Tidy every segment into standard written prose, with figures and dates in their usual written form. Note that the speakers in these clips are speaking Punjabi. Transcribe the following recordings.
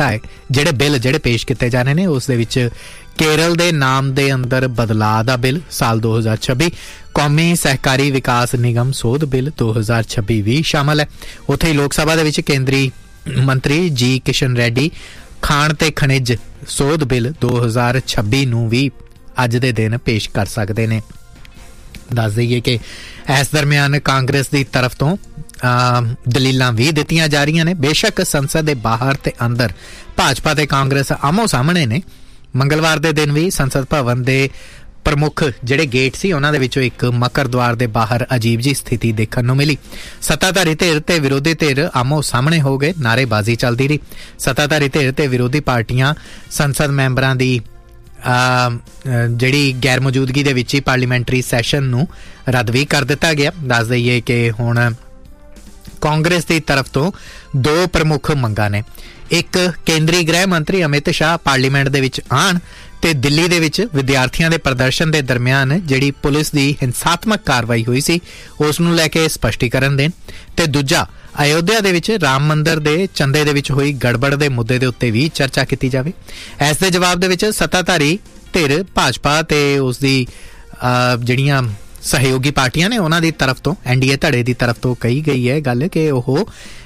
है ਜਿਹੜੇ ਬਿੱਲ ਜਿਹੜੇ ਪੇਸ਼ ਕੀਤੇ ਜਾ ਰਹੇ ਨੇ ਉਸ ਦੇ ਵਿੱਚ केरल ਦੇ ਨਾਮ ਦੇ ਅੰਦਰ ਬਦਲਾਅ ਦਾ ਬਿੱਲ ਸਾਲ 2026, ਕੌਮੀ ਸਹਿਕਾਰੀ ਵਿਕਾਸ ਨਿਗਮ ਸੋਧ ਬਿੱਲ 2026 ਵੀ ਸ਼ਾਮਲ ਹੈ। ਉੱਥੇ ਹੀ ਲੋਕ ਸਭਾ ਦੇ ਵਿੱਚ ਕੇਂਦਰੀ ਮੰਤਰੀ ਜੀ ਕਿਸ਼ਨ ਰੈਡੀ ਖਾਣ ਤੇ ਖਣਿਜ ਸੋਧ ਬਿੱਲ 2026 ਨੂੰ ਵੀ ਅੱਜ ਦੇ ਦਿਨ ਪੇਸ਼ ਕਰ ਸਕਦੇ ਨੇ। ਦੱਸ ਦਈਏ ਕਿ ਇਸ ਦਰਮਿਆਨ ਕਾਂਗਰਸ ਦੀ ਤਰਫ ਤੋਂ ਦਲੀਲਾਂ ਵੀ ਦਿੱਤੀਆਂ ਜਾ ਰਹੀਆਂ ਨੇ। ਬੇਸ਼ੱਕ ਸੰਸਦ ਦੇ ਬਾਹਰ ਤੇ ਅੰਦਰ ਭਾਜਪਾ ਤੇ ਕਾਂਗਰਸ ਆਮੋ ਸਾਹਮਣੇ ਨੇ। ਮੰਗਲਵਾਰ ਦੇ ਦਿਨ ਵੀ ਸੰਸਦ ਭਵਨ ਦੇ ਪ੍ਰਮੁੱਖ ਜਿਹੜੇ ਗੇਟ ਸੀ ਉਹਨਾਂ ਦੇ ਵਿੱਚੋਂ ਇੱਕ ਮਕਰ ਦੁਆਰ ਦੇ ਬਾਹਰ ਅਜੀਬ ਜੀ ਸਥਿਤੀ ਦੇਖਣ ਨੂੰ ਮਿਲੀ। ਸੱਤਾਧਾਰੀ ਧਿਰ ਤੇ ਵਿਰੋਧੀ ਧਿਰ ਆਮੋ ਸਾਹਮਣੇ ਹੋ ਗਏ, ਨਾਅਰੇਬਾਜ਼ੀ ਚੱਲਦੀ ਰਹੀ। ਸੱਤਾਧਾਰੀ ਧਿਰ ਤੇ ਵਿਰੋਧੀ ਪਾਰਟੀਆਂ ਸੰਸਦ ਮੈਂਬਰਾਂ ਦੀ ਜਿਹੜੀ ਗੈਰ ਮੌਜੂਦਗੀ ਦੇ ਵਿੱਚ ਹੀ ਪਾਰਲੀਮੈਂਟਰੀ ਸੈਸ਼ਨ ਨੂੰ ਰੱਦ ਵੀ ਕਰ ਦਿੱਤਾ ਗਿਆ। ਦੱਸ ਦਈਏ ਕਿ ਹੁਣ ਕਾਂਗਰਸ ਦੀ ਤਰਫ ਤੋਂ ਦੋ ਪ੍ਰਮੁੱਖ ਮੰਗਾਂ ਨੇ। ਇੱਕ, ਕੇਂਦਰੀ ਗ੍ਰਹਿ ਮੰਤਰੀ ਅਮਿਤ ਸ਼ਾਹ ਪਾਰਲੀਮੈਂਟ ਦੇ ਵਿੱਚ ਆਉਣ ਤੇ ਦਿੱਲੀ ਦੇ ਵਿੱਚ ਵਿਦਿਆਰਥੀਆਂ ਦੇ ਪ੍ਰਦਰਸ਼ਨ ਦੇ ਦਰਮਿਆਨ ਜਿਹੜੀ ਪੁਲਿਸ ਦੀ ਹਿੰਸਾਤਮਕ ਕਾਰਵਾਈ ਹੋਈ ਸੀ ਉਸ ਨੂੰ ਲੈ ਕੇ ਸਪਸ਼ਟੀਕਰਨ ਦੇਣ। ਤੇ ਦੂਜਾ, ਅਯੋਧਿਆ ਦੇ ਵਿੱਚ ਰਾਮ ਮੰਦਰ ਦੇ ਚੰਦੇ ਦੇ ਵਿੱਚ ਹੋਈ ਗੜਬੜ ਦੇ ਮੁੱਦੇ ਦੇ ਉੱਤੇ ਵੀ ਚਰਚਾ ਕੀਤੀ ਜਾਵੇ। ਇਸ ਦੇ ਜਵਾਬ ਦੇ ਵਿੱਚ ਸੱਤਾਧਾਰੀ ਧਿਰ ਭਾਜਪਾ ਤੇ ਉਸ ਦੀ ਜਿਹੜੀਆਂ ਸਹਿਯੋਗੀ ਪਾਰਟੀਆਂ ਨੇ ਉਹਨਾਂ ਦੀ ਤਰਫ ਤੋਂ, ਐਨਡੀਏ ਧੜੇ ਦੀ ਤਰਫ ਤੋਂ ਕਹੀ ਗਈ ਹੈ ਗੱਲ ਕਿ ਉਹ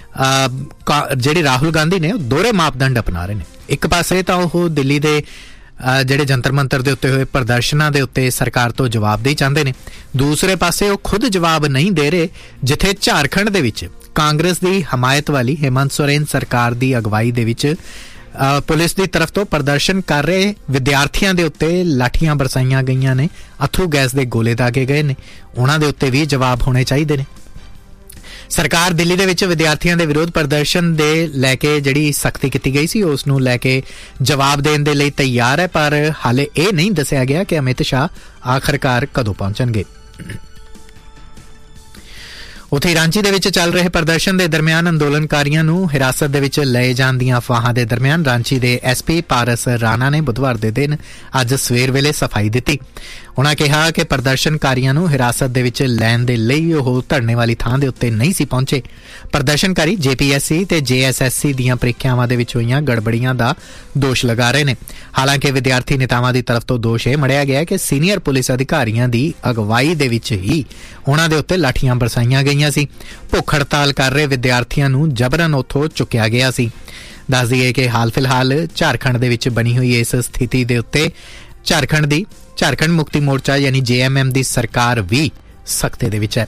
ਜਿਹੜੇ ਰਾਹੁਲ ਗਾਂਧੀ ਨੇ ਉਹ ਦੋਹਰੇ ਮਾਪਦੰਡ ਅਪਣਾ ਰਹੇ ਨੇ। ਇੱਕ ਪਾਸੇ ਤਾਂ ਉਹ ਦਿੱਲੀ ਦੇ ਜਿਹੜੇ ਜੰਤਰ ਮੰਤਰ ਦੇ ਉੱਤੇ ਹੋਏ ਪ੍ਰਦਰਸ਼ਨਾਂ ਦੇ ਉੱਤੇ ਸਰਕਾਰ ਤੋਂ ਜਵਾਬਦੇਹੀ ਚਾਹੁੰਦੇ ਨੇ, ਦੂਸਰੇ ਪਾਸੇ ਉਹ ਖੁਦ ਜਵਾਬ ਨਹੀਂ ਦੇ ਰਹੇ ਜਿੱਥੇ ਝਾਰਖੰਡ ਦੇ ਵਿੱਚ ਕਾਂਗਰਸ ਦੀ ਹਮਾਇਤ ਵਾਲੀ ਹੇਮੰਤ ਸੋਰੇਨ ਸਰਕਾਰ ਦੀ ਅਗਵਾਈ ਦੇ ਵਿੱਚ ਪੁਲਿਸ ਦੀ ਤਰਫ ਤੋਂ ਪ੍ਰਦਰਸ਼ਨ ਕਰ ਰਹੇ ਵਿਦਿਆਰਥੀਆਂ ਦੇ ਉੱਤੇ ਲਾਠੀਆਂ ਬਰਸਾਈਆਂ ਗਈਆਂ ਨੇ, ਅਥਰੂ ਗੈਸ ਦੇ ਗੋਲੇ ਦਾਗੇ ਗਏ ਨੇ। ਉਹਨਾਂ ਦੇ ਉੱਤੇ ਵੀ ਜਵਾਬ ਹੋਣੇ ਚਾਹੀਦੇ ਨੇ। ਸਰਕਾਰ ਦਿੱਲੀ ਦੇ ਵਿੱਚ ਵਿਦਿਆਰਥੀਆਂ ਦੇ ਵਿਰੋਧ ਪ੍ਰਦਰਸ਼ਨ ਦੇ ਲੈ ਕੇ ਜਿਹੜੀ ਸਖਤੀ ਕੀਤੀ ਗਈ ਸੀ ਉਸ ਨੂੰ ਲੈ ਕੇ ਜਵਾਬ ਦੇਣ ਦੇ ਲਈ ਤਿਆਰ ਹੈ, ਪਰ ਹਾਲੇ ਇਹ ਨਹੀਂ ਦੱਸਿਆ ਗਿਆ ਕਿ ਅਮਿਤ ਸ਼ਾਹ ਆਖਰਕਾਰ ਕਦੋਂ ਪਹੁੰਚਣਗੇ। ਉੱਥੇ ਰਾਂਚੀ ਦੇ ਵਿੱਚ ਚੱਲ ਰਹੇ ਪ੍ਰਦਰਸ਼ਨ ਦੇ ਦਰਮਿਆਨ ਅੰਦੋਲਨਕਾਰੀਆਂ ਨੂੰ ਹਿਰਾਸਤ ਦੇ ਵਿੱਚ ਲਏ ਜਾਣ ਦੀਆਂ ਅਫਵਾਹਾਂ ਦੇ ਦਰਮਿਆਨ ਰਾਂਚੀ ਦੇ ਐਸਪੀ ਪਾਰਸ ਰਾਣਾ ਨੇ ਬੁੱਧਵਾਰ ਦੇ ਦਿਨ ਅੱਜ ਸਵੇਰ ਵੇਲੇ ਸਫਾਈ ਦਿੱਤੀ। ਉਨ੍ਹਾਂ ਕਿਹਾ ਕਿ ਪ੍ਰਦਰਸ਼ਨਕਾਰੀਆਂ ਨੂੰ ਹਿਰਾਸਤ ਦੇ ਵਿੱਚ ਲੈਣ ਦੇ ਲਈ ਉਹ ਧਰਨੇ ਵਾਲੀ ਥਾਂ ਦੇ ਉੱਤੇ ਨਹੀਂ ਸੀ ਪਹੁੰਚੇ। ਪ੍ਰਦਰਸ਼ਨਕਾਰੀ ਜੇਪੀਐਸਸੀ ਤੇ ਜੇਐਸਐਸਸੀ ਦੀਆਂ ਪ੍ਰੀਖਿਆਵਾਂ ਦੇ ਵਿੱਚ ਹੋਈਆਂ ਗੜਬੜੀਆਂ ਦਾ ਦੋਸ਼ ਲਗਾ ਰਹੇ ਨੇ। ਹਾਲਾਂਕਿ ਵਿਦਿਆਰਥੀ ਨੇਤਾਵਾਂ ਦੀ ਤਰਫ ਤੋਂ ਦੋਸ਼ ਇਹ ਮੜਿਆ ਗਿਆ ਕਿ ਸੀਨੀਅਰ ਪੁਲਿਸ ਅਧਿਕਾਰੀਆਂ ਦੀ ਅਗਵਾਈ ਦੇ ਵਿੱਚ ਹੀ ਉਨ੍ਹਾਂ ਦੇ ਉੱਤੇ ਲਾਠੀਆਂ ਬਰਸਾਈਆਂ ਗਈਆਂ ਸੀ। ਭੁੱਖ ਹੜਤਾਲ ਕਰ ਰਹੇ ਵਿਦਿਆਰਥੀਆਂ ਨੂੰ ਜਬਰਨ ਉੱਥੋਂ ਚੁੱਕਿਆ ਗਿਆ ਸੀ। ਦੱਸ ਦਈਏ ਕਿ ਹਾਲ ਫਿਲਹਾਲ ਝਾਰਖੰਡ ਦੇ ਵਿੱਚ ਬਣੀ ਹੋਈ ਇਸ ਸਥਿਤੀ ਦੇ ਉੱਤੇ ਝਾਰਖੰਡ ਮੁਕਤੀ ਮੋਰਚਾ ਯਾਨੀ ਜੇਐਮਐਮ ਦੀ ਸਰਕਾਰ ਵੀ ਸਖਤੇ ਦੇ ਵਿੱਚ ਹੈ।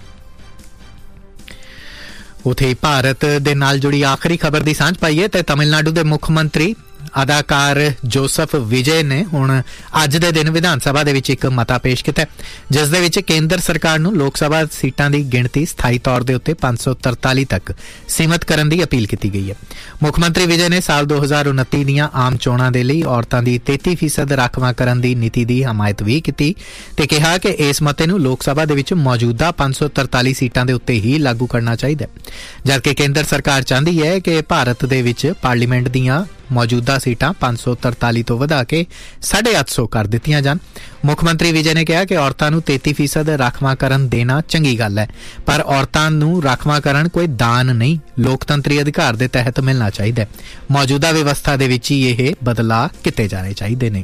ਉੱਥੇ ਭਾਰਤ ਦੇ ਨਾਲ ਜੁੜੀ ਆਖਰੀ ਖਬਰ ਦੀ ਸਾਂਝ ਪਾਈਏ ਤੇ ਤਮਿਲਨਾਡੂ ਦੇ ਮੁੱਖ ਮੰਤਰੀ ਅਦਾਕਾਰ ਜੋਸਫ ਵਿਜੇ ਨੇ ਹੁਣ ਅੱਜ ਦੇ ਦਿਨ ਵਿਧਾਨ ਸਭਾ ਦੇ ਵਿੱਚ ਇੱਕ ਮਤਾ ਪੇਸ਼ ਕੀਤਾ ਜਿਸ ਦੇ ਵਿੱਚ ਕੇਂਦਰ ਸਰਕਾਰ ਨੂੰ ਲੋਕ ਸਭਾ ਸੀਟਾਂ ਦੀ ਗਿਣਤੀ ਸਥਾਈ ਤੌਰ ਦੇ ਉੱਤੇ 543 ਤੱਕ ਸੀਮਤ ਕਰਨ ਦੀ ਅਪੀਲ ਕੀਤੀ ਗਈ ਹੈ। ਮੁੱਖ ਮੰਤਰੀ ਵਿਜੇ ਨੇ ਸਾਲ 2029 ਦੀਆਂ ਆਮ ਚੋਣਾਂ ਦੇ ਲਈ ਔਰਤਾਂ ਦੀ 33% ਰਾਖਵਾਂਕਰਨ ਦੀ ਨੀਤੀ ਦੀ ਹਮਾਇਤ ਵੀ ਕੀਤੀ ਤੇ ਕਿਹਾ ਕਿ ਇਸ ਮਤੇ ਨੂੰ ਲੋਕ ਸਭਾ ਦੇ ਵਿੱਚ ਮੌਜੂਦਾ 543 ਸੀਟਾਂ ਦੇ ਉੱਤੇ ਹੀ ਲਾਗੂ ਕਰਨਾ ਚਾਹੀਦਾ ਹੈ, ਜਦਕਿ ਕੇਂਦਰ ਸਰਕਾਰ ਚਾਹੁੰਦੀ ਹੈ ਕਿ ਭਾਰਤ ਦੇ ਵਿੱਚ ਪਾਰਲੀਮੈਂਟ ਦੀਆਂ ਮੌਜੂਦਾ ਸੀਟਾਂ 543 ਤੋਂ ਵਧਾ ਕੇ 850 ਕਰ ਦਿੱਤੀਆਂ ਜਾਣ। ਮੁੱਖ ਮੰਤਰੀ ਵਿਜੇ ਨੇ ਕਿਹਾ ਕਿ ਔਰਤਾਂ ਨੂੰ 33% ਰਾਖਵਾਂਕਰਨ ਦੇਣਾ ਚੰਗੀ ਗੱਲ ਹੈ, ਪਰ ਔਰਤਾਂ ਨੂੰ ਰਾਖਵਾਂਕਰਨ ਕੋਈ ਦਾਨ ਨਹੀਂ, ਲੋਕਤੰਤਰੀ ਅਧਿਕਾਰ ਦੇ ਤਹਿਤ ਮਿਲਣਾ ਚਾਹੀਦਾ ਹੈ। ਮੌਜੂਦਾ ਵਿਵਸਥਾ ਦੇ ਵਿੱਚ ਹੀ ਇਹ ਬਦਲਾਅ ਕੀਤੇ ਜਾਣੇ ਚਾਹੀਦੇ ਨੇ।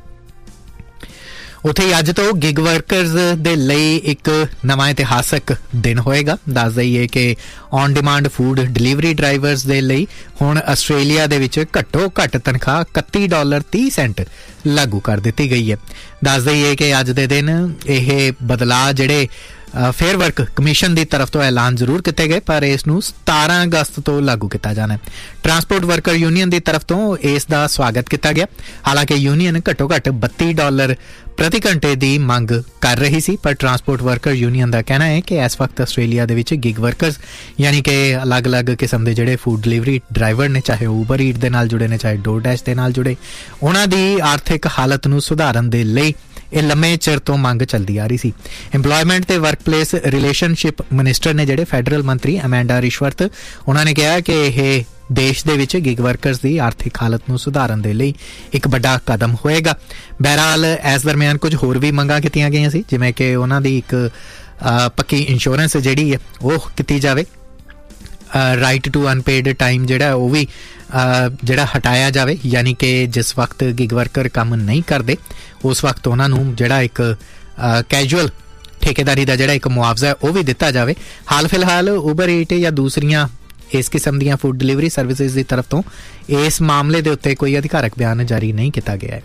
ਉੱਥੇ ਅੱਜ ਤੋਂ ਗਿਗ ਵਰਕਰਸ ਦੇ ਲਈ ਇੱਕ ਨਵਾਂ ਇਤਿਹਾਸਕ ਦਿਨ ਹੋਏਗਾ। ਦੱਸ ਦਈਏ ਕਿ on demand food delivery drivers ਦੇ ਲਈ ਹੁਣ ਆਸਟ੍ਰੇਲੀਆ ਦੇ ਵਿੱਚ ਘੱਟੋ ਘੱਟ ਤਨਖਾਹ $31.30 ਲਾਗੂ ਕਰ ਦਿੱਤੀ ਗਈ ਹੈ। ਦੱਸ ਦਈਏ ਕਿ ਅੱਜ ਦੇ ਦਿਨ ਇਹ ਬਦਲਾਅ ਜਿਹੜੇ ਫੇਅਰ ਵਰਕ ਕਮਿਸ਼ਨ ਦੀ ਤਰਫ ਤੋਂ ਐਲਾਨ ਜ਼ਰੂਰ ਕੀਤੇ ਗਏ, ਪਰ ਇਸ ਨੂੰ 17 ਅਗਸਤ ਤੋਂ ਲਾਗੂ ਕੀਤਾ ਜਾਣਾ ਹੈ। ਟਰਾਂਸਪੋਰਟ ਵਰਕਰ ਯੂਨੀਅਨ ਦੀ ਤਰਫ ਤੋਂ ਇਸ ਦਾ ਸਵਾਗਤ ਕੀਤਾ ਗਿਆ। ਹਾਲਾਂਕਿ ਯੂਨੀਅਨ ਘੱਟੋ ਘੱਟ $32 ਪ੍ਰਤੀ ਘੰਟੇ ਦੀ ਮੰਗ ਕਰ ਰਹੀ ਸੀ, ਪਰ ਟਰਾਂਸਪੋਰਟ ਵਰਕਰ ਯੂਨੀਅਨ ਦਾ ਕਹਿਣਾ ਹੈ ਕਿ ਇਸ ਵਕਤ ਆਸਟ੍ਰੇਲੀਆ ਦੇ ਵਿੱਚ ਗਿਗ ਵਰਕਰਸ ਯਾਨੀ ਕਿ ਅਲੱਗ-ਅਲੱਗ ਕਿਸਮ ਦੇ ਜਿਹੜੇ ਫੂਡ ਡਿਲੀਵਰੀ ਡਰਾਈਵਰ ਨੇ, ਚਾਹੇ ਊਬਰ ਈਟ ਦੇ ਨਾਲ ਜੁੜੇ ਨੇ, ਚਾਹੇ ਡੋਰਡੈਸ਼ ਦੇ ਨਾਲ ਜੁੜੇ, ਉਹਨਾਂ ਦੀ ਆਰਥਿਕ ਹਾਲਤ ਨੂੰ ਸੁਧਾਰਨ ਦੇ ਲਈ ਇਹ ਲੰਮੇ ਚਿਰ ਤੋਂ ਮੰਗ ਚੱਲਦੀ ਆ ਰਹੀ ਸੀ। ਇੰਪਲੋਇਮੈਂਟ ਤੇ ਵਰਕਪਲੇਸ ਰਿਲੇਸ਼ਨਸ਼ਿਪ ਮਿਨਿਸਟਰ ਨੇ ਜਿਹੜੇ ਫੈਡਰਲ ਮੰਤਰੀ ਅਮੈਂਡਾ ਰਿਸ਼ਵਰਤ, ਉਹਨਾਂ ਨੇ ਕਿਹਾ ਕਿ ਇਹ ਦੇਸ਼ ਦੇ ਵਿੱਚ ਗਿਗ ਵਰਕਰਸ ਦੀ ਆਰਥਿਕ ਹਾਲਤ ਨੂੰ ਸੁਧਾਰਨ ਦੇ ਲਈ ਇੱਕ ਵੱਡਾ ਕਦਮ ਹੋਏਗਾ। ਬਹਰਹਾਲ ਇਸ ਦਰਮਿਆਨ ਕੁਝ ਹੋਰ ਵੀ ਮੰਗਾਂ ਕੀਤੀਆਂ ਗਈਆਂ ਸੀ, ਜਿਵੇਂ ਕਿ ਉਹਨਾਂ ਦੀ ਇੱਕ ਪੱਕੀ ਇੰਸ਼ੋਰੈਂਸ ਜਿਹੜੀ ਹੈ ਉਹ ਕੀਤੀ ਜਾਵੇ, ਰਾਈਟ ਟੂ ਅਨਪੇਡ ਟਾਈਮ ਜਿਹੜਾ ਉਹ ਵੀ ਜਿਹੜਾ ਹਟਾਇਆ ਜਾਵੇ, ਯਾਨੀ ਕਿ ਜਿਸ ਵਕਤ ਗਿਗ ਵਰਕਰ ਕੰਮ ਨਹੀਂ ਕਰਦੇ ਉਸ ਵਕਤ ਉਹਨਾਂ ਨੂੰ ਜਿਹੜਾ ਇੱਕ ਕੈਜੂਅਲ ਠੇਕੇਦਾਰੀ ਦਾ ਜਿਹੜਾ ਇੱਕ ਮੁਆਵਜ਼ਾ ਹੈ ਉਹ ਵੀ ਦਿੱਤਾ ਜਾਵੇ। ਹਾਲ ਫਿਲਹਾਲ ਉਬਰ ਈਟ ਜਾਂ ਦੂਸਰੀਆਂ ਇਸ ਕਿਸਮ ਦੀਆਂ ਫੂਡ ਡਿਲੀਵਰੀ ਸਰਵਿਸਿਜ਼ ਦੀ ਤਰਫ ਤੋਂ ਇਸ ਮਾਮਲੇ ਦੇ ਉੱਤੇ ਕੋਈ ਅਧਿਕਾਰਕ ਬਿਆਨ ਜਾਰੀ ਨਹੀਂ ਕੀਤਾ ਗਿਆ ਹੈ।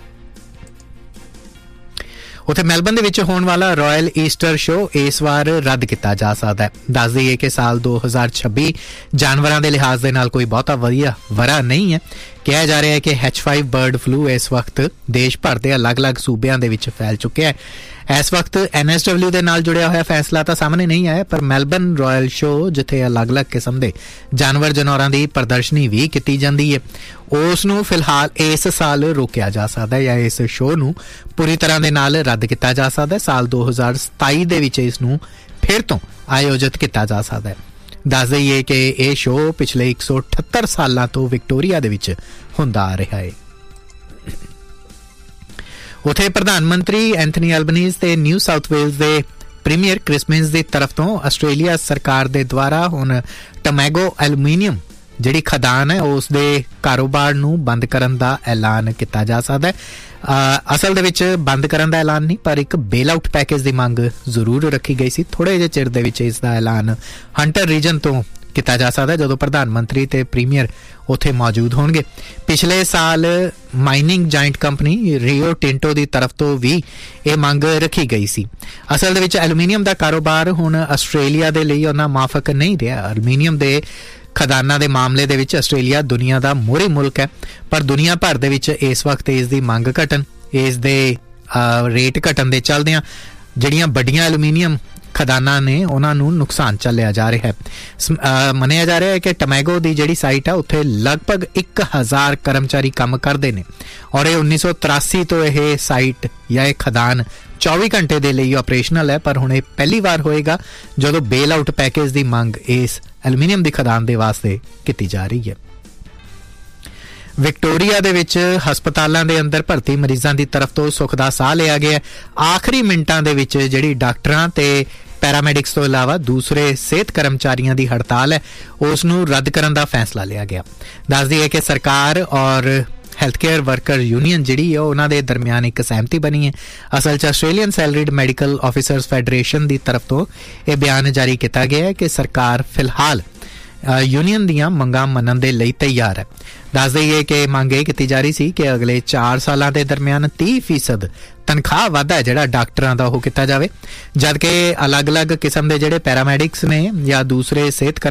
ਉੱਥੇ ਮੈਲਬਨ ਦੇ ਵਿੱਚ ਹੋਣ ਵਾਲਾ ਰਾਇਲ ਈਸਟਰ ਸ਼ੋਅ ਇਸ ਵਾਰ ਰੱਦ ਕੀਤਾ ਜਾ ਸਕਦਾ ਹੈ। ਦੱਸ ਦਈਏ ਕਿ ਸਾਲ 2026 ਜਾਨਵਰਾਂ ਦੇ ਲਿਹਾਜ਼ ਦੇ ਨਾਲ ਕੋਈ ਬਹੁਤਾ ਵਧੀਆ ਵਰ੍ਹਾ ਨਹੀਂ ਹੈ। ਕਿਹਾ ਜਾ ਰਿਹਾ ਹੈ ਕਿ H5 ਬਰਡ ਫਲੂ ਇਸ ਵਕਤ ਦੇਸ਼ ਭਰ ਦੇ ਅਲੱਗ-ਅਲੱਗ ਸੂਬਿਆਂ ਦੇ ਵਿੱਚ ਫੈਲ ਚੁੱਕਿਆ ਹੈ। ਇਸ ਵਕਤ NSW ਦੇ ਨਾਲ ਜੁੜਿਆ ਹੋਇਆ ਫੈਸਲਾ ਤਾਂ ਸਾਹਮਣੇ ਨਹੀਂ ਆਇਆ, ਪਰ ਮੈਲਬਨ ਰਾਇਲ ਸ਼ੋਅ ਜਿੱਥੇ ਅਲੱਗ-ਅਲੱਗ ਕਿਸਮ ਦੇ ਜਾਨਵਰਾਂ ਦੀ ਪ੍ਰਦਰਸ਼ਨੀ ਵੀ ਕੀਤੀ ਜਾਂਦੀ ਹੈ, ਉਸ ਨੂੰ ਫਿਲਹਾਲ ਇਸ ਸਾਲ ਰੋਕਿਆ ਜਾ ਸਕਦਾ ਹੈ ਜਾਂ ਇਸ ਸ਼ੋਅ ਨੂੰ ਪੂਰੀ ਤਰ੍ਹਾਂ ਦੇ ਨਾਲ ਰੱਦ ਕੀਤਾ ਜਾ ਸਕਦਾ ਹੈ। ਸਾਲ 2027 ਦੇ ਵਿੱਚ ਇਸ ਨੂੰ ਫਿਰ ਤੋਂ ਆਯੋਜਿਤ ਕੀਤਾ ਜਾ ਸਕਦਾ ਹੈ। ਦੱਸ ਦਈਏ ਕਿ ਇਹ ਸ਼ੋਅ ਪਿਛਲੇ 178 ਸਾਲਾਂ ਤੋਂ ਵਿਕਟੋਰੀਆ ਦੇ ਵਿੱਚ ਹੁੰਦਾ ਆ ਰਿਹਾ ਹੈ। ਉੱਥੇ ਪ੍ਰਧਾਨ ਮੰਤਰੀ ਐਂਥਨੀ ਐਲਬਨੀਜ਼ ਤੇ ਨਿਊ ਸਾਊਥ ਵੇਲਜ਼ ਦੇ ਪ੍ਰੀਮੀਅਰ ਕ੍ਰਿਸ ਮਿਨਸ ਦੀ ਤਰਫ ਤੋਂ ਆਸਟ੍ਰੇਲੀਆ ਸਰਕਾਰ ਦੇ ਦੁਆਰਾ ਹੁਣ ਟੋਬੈਗੋ ਐਲੂਮੀਨੀਅਮ ਜਿਹੜੀ ਖਦਾਨ ਹੈ ਉਸ ਦੇ ਕਾਰੋਬਾਰ ਨੂੰ ਬੰਦ ਕਰਨ ਦਾ ਐਲਾਨ ਕੀਤਾ ਜਾ ਸਕਦਾ ਹੈ। ਅਸਲ ਦੇ ਵਿੱਚ ਬੰਦ ਕਰਨ ਦਾ ਐਲਾਨ ਨਹੀਂ, ਪਰ ਇੱਕ ਬੇਲ ਆਊਟ ਪੈਕੇਜ ਦੀ ਮੰਗ ਜ਼ਰੂਰ ਰੱਖੀ ਗਈ ਸੀ। ਥੋੜੇ ਜਿਹੇ ਚਿਰ ਦੇ ਵਿੱਚ ਇਸ ਦਾ ਐਲਾਨ ਹੰਟਰ ਰੀਜਨ ਤੋਂ ਕੀਤਾ ਜਾ ਸਕਦਾ ਜਦੋਂ ਪ੍ਰਧਾਨ ਮੰਤਰੀ ਤੇ ਪ੍ਰੀਮੀਅਰ ਉੱਥੇ ਮੌਜੂਦ ਹੋਣਗੇ। ਪਿਛਲੇ ਸਾਲ ਮਾਈਨਿੰਗ ਜਾਇੰਟ ਕੰਪਨੀ ਰੀਓ ਟਿੰਟੋ ਦੀ ਤਰਫ ਤੋਂ ਵੀ ਇਹ ਮੰਗ ਰੱਖੀ ਗਈ ਸੀ। ਅਸਲ ਦੇ ਵਿੱਚ ਐਲੂਮੀਨੀਅਮ ਦਾ ਕਾਰੋਬਾਰ ਹੁਣ ਆਸਟ੍ਰੇਲੀਆ ਦੇ ਲਈ ਉਹਨਾਂ ਮਾਫਕ ਨਹੀਂ ਰਿਹਾ। ਐਲੂਮੀਨੀਅਮ ਦੇ ਖਦਾਨਾਂ ਦੇ ਮਾਮਲੇ ਦੇ ਵਿੱਚ ਆਸਟ੍ਰੇਲੀਆ ਦੁਨੀਆ ਦਾ ਮੋਹਰੀ ਮੁਲਕ ਹੈ, ਪਰ ਦੁਨੀਆ ਭਰ ਦੇ ਵਿੱਚ ਇਸ ਵਕਤ ਇਸ ਦੀ ਮੰਗ ਘਟਣ, ਇਸ ਦੇ ਰੇਟ ਘਟਣ ਦੇ ਚੱਲਦਿਆਂ ਜਿਹੜੀਆਂ ਵੱਡੀਆਂ ਐਲੂਮੀਨੀਅਮ ਖਦਾਨਾਂ ਨੇ ਉਹਨਾਂ ਨੂੰ ਨੁਕਸਾਨ ਚੱਲਿਆ ਜਾ ਰਿਹਾ ਹੈ। ਮੰਨਿਆ ਜਾ ਰਿਹਾ ਹੈ ਕਿ ਟੋਬੈਗੋ ਦੀ ਜਿਹੜੀ ਸਾਈਟ ਹੈ ਉੱਥੇ ਲਗਭਗ 1000 ਕਰਮਚਾਰੀ ਕੰਮ ਕਰਦੇ ਨੇ ਔਰ ਇਹ 1983 ਤੋਂ ਇਹ ਸਾਈਟ ਜਾਂ ਇਹ ਖਦਾਨ 24 ਘੰਟੇ ਦੇ ਲਈ ਆਪਰੇਸ਼ਨਲ ਹੈ, ਪਰ ਹੁਣ ਇਹ ਪਹਿਲੀ ਵਾਰ ਹੋਏਗਾ ਜਦੋਂ ਬੇਲ ਆਊਟ ਪੈਕੇਜ ਦੀ ਮੰਗ ਇਸ ਐਲੂਮੀਨੀਅਮ ਦੀ ਖਦਾਨ ਦੇ ਵਾਸਤੇ ਕੀਤੀ ਜਾ ਰਹੀ ਹੈ। ਵਿਕਟੋਰੀਆ ਦੇ ਵਿੱਚ ਹਸਪਤਾਲਾਂ ਦੇ ਅੰਦਰ ਭਰਤੀ ਮਰੀਜ਼ਾਂ ਦੀ ਤਰਫ ਤੋਂ ਸੁੱਖ ਦਾ ਸਾਹ ਲਿਆ ਗਿਆ। ਆਖਰੀ ਮਿੰਟਾਂ ਦੇ ਵਿੱਚ ਜਿਹੜੀ ਡਾਕਟਰਾਂ ਤੇ ਪੈਰਾਮੈਡਿਕਸ ਤੋਂ ਇਲਾਵਾ ਦੂਸਰੇ ਸਿਹਤ ਕਰਮਚਾਰੀਆਂ ਦੀ ਹੜਤਾਲ ਹੈ ਉਸ ਨੂੰ ਰੱਦ ਕਰਨ ਦਾ ਫੈਸਲਾ ਲਿਆ ਗਿਆ। ਦੱਸਦੀ ਹੈ ਕਿ ਸਰਕਾਰ ਔਰ ਹੈਲਥ ਕੇਅਰ ਵਰਕਰ ਯੂਨੀਅਨ ਜਿਹੜੀ ਹੈ ਉਹਨਾਂ ਦੇ ਦਰਮਿਆਨ ਇੱਕ ਸਹਿਮਤੀ ਬਣੀ ਹੈ। ਅਸਲ 'ਚ ਆਸਟ੍ਰੇਲੀਅਨ ਸੈਲਰੀਡ ਮੈਡੀਕਲ ਆਫਿਸਰਸ ਫੈਡਰੇਸ਼ਨ ਦੀ ਤਰਫ ਤੋਂ ਇਹ ਬਿਆਨ ਜਾਰੀ ਕੀਤਾ ਗਿਆ ਹੈ ਕਿ ਸਰਕਾਰ ਫਿਲਹਾਲ ਯੂਨੀਅਨ ਦੀਆਂ ਮੰਗਾਂ ਮੰਨਣ ਦੇ ਲਈ ਤਿਆਰ ਹੈ। ਦੱਸ ਦਈਏ ਕਿ ਮੰਗ ਇਹ ਕੀਤੀ ਜਾ ਰਹੀ ਸੀ ਕਿ ਅਗਲੇ 4 ਸਾਲਾਂ ਦੇ ਦਰਮਿਆਨ 30% ਤਨਖਾਹ ਵਾਧਾ ਜਿਹੜਾ ਡਾਕਟਰਾਂ ਦਾ ਉਹ ਕੀਤਾ ਜਾਵੇ, ਜਦਕਿ ਅਲੱਗ-ਅਲੱਗ ਕਿਸਮ ਦੇ ਜਿਹੜੇ ਪੈਰਾਮੈਡਿਕਸ ਨੇ ਜਾਂ ਦੂਸਰੇ ਸਿਹਤ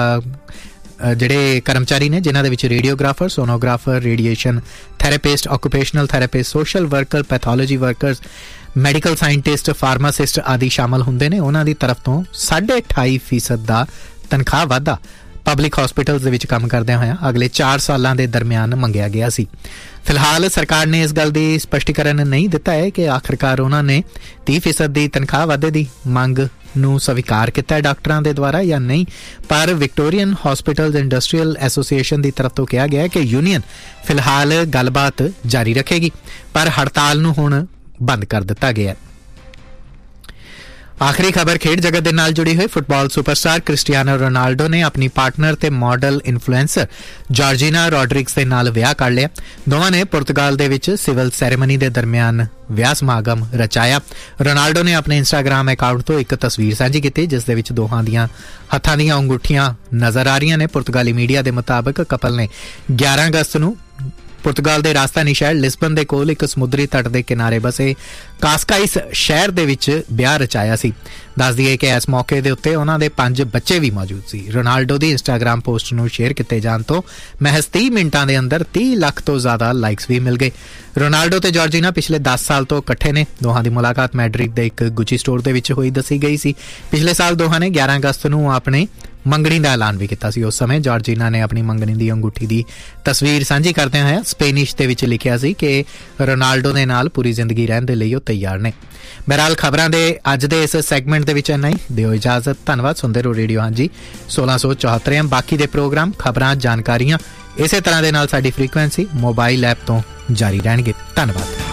ਜਿਹੜੇ ਕਰਮਚਾਰੀ ਨੇ ਜਿਨ੍ਹਾਂ ਦੇ ਵਿੱਚ ਰੇਡੀਓਗ੍ਰਾਫਰ, ਸੋਨੋਗ੍ਰਾਫਰ, radiation therapist, occupational therapist, social worker, pathology workers, medical scientist, pharmacist ਆਦਿ ਸ਼ਾਮਲ ਹੁੰਦੇ ਨੇ, ਉਹਨਾਂ ਦੀ ਤਰਫ ਤੋਂ 28.5% ਦਾ ਤਨਖਾਹ ਵਾਧਾ ਪਬਲਿਕ ਹਸਪੀਟਲਸ ਦੇ ਵਿੱਚ ਕੰਮ ਕਰਦਿਆਂ ਹੋਇਆਂ ਅਗਲੇ 4 ਸਾਲਾਂ ਦੇ ਦਰਮਿਆਨ ਮੰਗਿਆ ਗਿਆ ਸੀ। ਫਿਲਹਾਲ ਸਰਕਾਰ ਨੇ ਇਸ ਗੱਲ ਦੀ ਸਪਸ਼ਟੀਕਰਨ ਨਹੀਂ ਦਿੱਤਾ ਹੈ ਕਿ ਆਖਰਕਾਰ ਉਹਨਾਂ ਨੇ 30% ਦੀ ਤਨਖਾਹ ਵਾਧੇ ਦੀ ਮੰਗ ਨੂੰ ਸਵੀਕਾਰ ਕੀਤਾ ਡਾਕਟਰਾਂ ਦੇ ਦੁਆਰਾ ਜਾਂ ਨਹੀਂ, ਪਰ ਵਿਕਟੋਰੀਅਨ ਹਸਪੀਟਲਸ ਇੰਡਸਟਰੀਅਲ ਐਸੋਸੀਏਸ਼ਨ ਦੀ ਤਰਫ ਤੋਂ ਕਿਹਾ ਗਿਆ ਕਿ ਯੂਨੀਅਨ ਫਿਲਹਾਲ ਗੱਲਬਾਤ ਜਾਰੀ ਰੱਖੇਗੀ, ਪਰ ਹੜਤਾਲ ਨੂੰ ਹੁਣ ਬੰਦ ਕਰ ਦਿੱਤਾ ਗਿਆ। ਆਖਰੀ ਖਬਰ ਖੇਡ ਜਗਤ ਦੇ ਨਾਲ ਜੁੜੀ ਹੋਈ। ਫੁੱਟਬਾਲ ਸੁਪਰਸਟਾਰ ਕ੍ਰਿਸਟੀਆਨੋ ਰੋਨਾਲਡੋ ਨੇ ਆਪਣੀ ਪਾਰਟਨਰ ਤੇ ਮਾਡਲ ਇਨਫਲੂਐਂਸਰ ਜਾਰਜੀਨਾ ਰੋਡਰਿਗਸ ਦੇ ਨਾਲ ਵਿਆਹ ਕਰ ਲਿਆ। ਦੋਵਾਂ ਨੇ ਪੁਰਤਗਾਲ ਦੇ ਵਿੱਚ ਸਿਵਲ ਸੈਰੇਮਨੀ ਦੇ ਦਰਮਿਆਨ ਵਿਆਹ ਸਮਾਗਮ ਰਚਾਇਆ। ਰੋਨਾਲਡੋ ਨੇ ਆਪਣੇ ਇੰਸਟਾਗ੍ਰਾਮ ਅਕਾਊਂਟ ਤੋਂ ਇੱਕ ਤਸਵੀਰ ਸਾਂਝੀ ਕੀਤੀ ਜਿਸ ਦੇ ਵਿੱਚ ਦੋਹਾਂ ਦੀਆਂ ਹੱਥਾਂ ਦੀਆਂ ਅੰਗੂਠੀਆਂ ਨਜ਼ਰ ਆ ਰਹੀਆਂ ਨੇ। ਪੁਰਤਗਾਲੀ ਮੀਡੀਆ ਦੇ ਮੁਤਾਬਕ ਕਪਲ ਨੇ 11 ਅਗਸਤ ਨੂੰ ਪੁਰਤਗਾਲ ਦੇ ਰਾਜਧਾਨੀ ਸ਼ਹਿਰ ਲਿਸਬਨ ਦੇ ਕੋਲ ਇੱਕ ਸਮੁੰਦਰੀ ਤੱਟ ਦੇ ਕਿਨਾਰੇ ਬਸੇ ਕਾਸਕਾਈਸ ਸ਼ਹਿਰ ਦੇ ਵਿੱਚ ਵਿਆਹ ਰਚਾਇਆ ਸੀ। ਦੱਸ ਦਈਏ ਕਿ ਇਸ ਮੌਕੇ ਦੇ ਉੱਤੇ ਉਹਨਾਂ ਦੇ 5 ਬੱਚੇ ਵੀ ਮੌਜੂਦ ਸੀ। ਰੋਨਾਲਡੋ ਦੀ ਇੰਸਟਾਗ੍ਰਾਮ ਪੋਸਟ ਨੂੰ ਸ਼ੇਅਰ ਕੀਤੇ ਜਾਣ ਤੋਂ ਮਹਿਜ਼ 30 ਮਿੰਟਾਂ ਦੇ ਅੰਦਰ 30 ਲੱਖ ਤੋਂ ਜ਼ਿਆਦਾ ਲਾਈਕਸ ਵੀ ਮਿਲ ਗਏ। ਰੋਨਾਲਡੋ ਤੇ ਜਾਰਜੀਨਾ ਪਿਛਲੇ 10 ਸਾਲ ਤੋਂ ਇਕੱਠੇ ਨੇ। ਦੋਹਾਂ ਦੀ ਮੁਲਾਕਾਤ ਮੈਡਰਿਡ ਦੇ ਇੱਕ ਗੁਚੀ ਸਟੋਰ ਦੇ ਵਿੱਚ ਹੋਈ ਦੱਸੀ ਗਈ ਸੀ। ਪਿਛਲੇ ਸਾਲ ਦੋਹਾਂ ਨੇ 11 ਅਗਸਤ ਨੂੰ ਆਪਣੇ ਮੰਗਣੀ ਦਾ ਐਲਾਨ ਵੀ ਕੀਤਾ ਸੀ। ਉਸ ਸਮੇਂ ਜਾਰਜੀਨਾ ਨੇ ਆਪਣੀ ਮੰਗਣੀ ਦੀ ਅੰਗੂਠੀ ਦੀ ਤਸਵੀਰ ਸਾਂਝੀ ਕਰਦਿਆਂ ਹੋਇਆ ਸਪੇਨਿਸ਼ ਦੇ ਵਿੱਚ ਲਿਖਿਆ ਸੀ ਕਿ ਰੋਨਾਲਡੋ ਦੇ ਨਾਲ ਪੂਰੀ ਜ਼ਿੰਦਗੀ ਰਹਿਣ ਦੇ ਲਈ ਉਹ ਤਿਆਰ ਨੇ। ਬਹਰਾਲ ਖਬਰਾਂ ਦੇ ਅੱਜ ਦੇ ਇਸ ਸੈਗਮੈਂਟ ਦੇ ਵਿੱਚ ਇੰਨਾ ਹੀ। ਦਿਓ ਇਜਾਜ਼ਤ। ਧੰਨਵਾਦ। ਸੁਣਦੇ ਰਹੋ ਰੇਡੀਓ ਹਾਂਜੀ 1674। ਬਾਕੀ ਦੇ ਪ੍ਰੋਗਰਾਮ, ਖਬਰਾਂ, ਜਾਣਕਾਰੀਆਂ ਇਸੇ ਤਰ੍ਹਾਂ ਦੇ ਨਾਲ ਸਾਡੀ ਫ੍ਰੀਕੁਐਂਸੀ ਮੋਬਾਈਲ ਐਪ ਤੋਂ ਜਾਰੀ ਰਹਿਣਗੇ। ਧੰਨਵਾਦ।